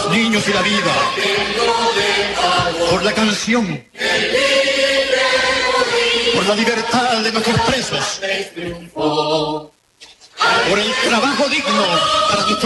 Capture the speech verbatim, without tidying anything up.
los niños y la vida, por la canción, por la libertad de nuestros presos, por el trabajo digno para nuestros